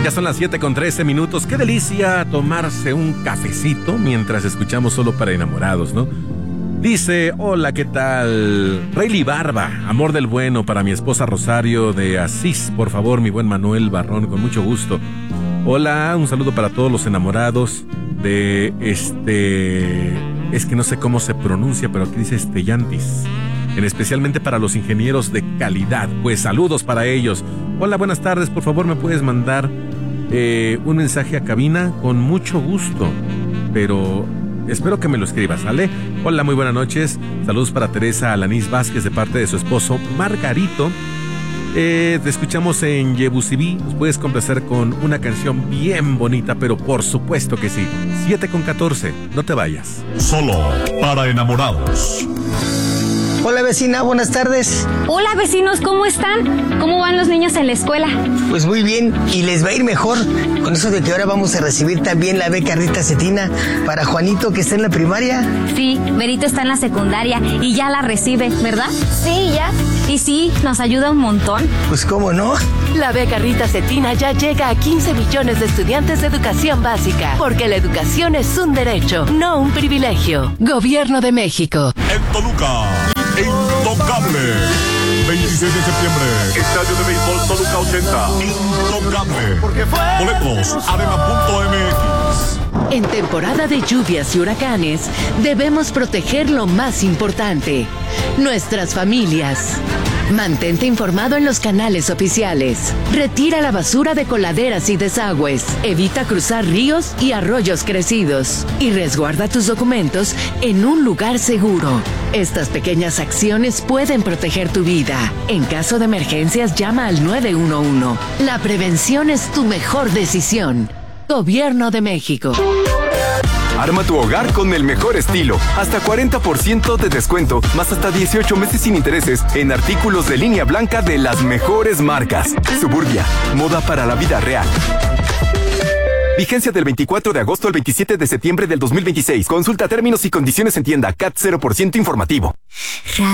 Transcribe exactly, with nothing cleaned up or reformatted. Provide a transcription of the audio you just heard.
Ya son las siete con trece minutos. Qué delicia tomarse un cafecito mientras escuchamos Solo para Enamorados, ¿no? Dice, hola, ¿qué tal? Rayleigh Barba, amor del bueno para mi esposa Rosario de Asís. Por favor, mi buen Manuel Barrón, con mucho gusto. Hola, un saludo para todos los enamorados de este... Es que no sé cómo se pronuncia, pero aquí dice Estellantis. En especialmente para los ingenieros de calidad. Pues saludos para ellos. Hola, buenas tardes. Por favor, me puedes mandar eh, un mensaje a cabina con mucho gusto. Pero espero que me lo escribas, ¿sale? Hola, muy buenas noches. Saludos para Teresa Alanís Vázquez de parte de su esposo Margarito. Eh, te escuchamos en Yebusibí. Nos puedes complacer con una canción bien bonita, pero por supuesto que sí. siete con catorce. No te vayas. Solo para enamorados. Hola vecina, buenas tardes. Hola vecinos, ¿cómo están? ¿Cómo van los niños en la escuela? Pues muy bien, y les va a ir mejor con eso de que ahora vamos a recibir también la beca Rita Cetina para Juanito que está en la primaria. Sí, Berito está en la secundaria y ya la recibe, ¿verdad? Sí, ya. Y sí, nos ayuda un montón. Pues cómo no. La beca Rita Cetina ya llega a quince millones de estudiantes de educación básica, porque la educación es un derecho, no un privilegio. Gobierno de México. En Toluca, Intocable. veintiséis de septiembre, Estadio de Béisbol Toluca ochenta. Intocable. Boletos, arena punto m x. En temporada de lluvias y huracanes, debemos proteger lo más importante, nuestras familias. Mantente informado en los canales oficiales. Retira la basura de coladeras y desagües. Evita cruzar ríos y arroyos crecidos. Y resguarda tus documentos en un lugar seguro. Estas pequeñas acciones pueden proteger tu vida. En caso de emergencias, llama al nueve uno uno. La prevención es tu mejor decisión. Gobierno de México. Arma tu hogar con el mejor estilo. Hasta cuarenta por ciento de descuento, más hasta dieciocho meses sin intereses en artículos de línea blanca de las mejores marcas. Suburbia, moda para la vida real. Vigencia del veinticuatro de agosto al veintisiete de septiembre del dos mil veintiséis. Consulta términos y condiciones en tienda. C A T cero por ciento informativo.